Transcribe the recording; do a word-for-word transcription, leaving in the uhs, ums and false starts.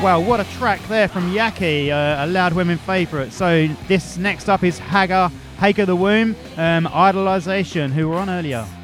Well, what a track there from Yaki, uh, a Loud Women favourite. So this next up is Hagar, Hagar the Womb, um, Idolization, who were on earlier.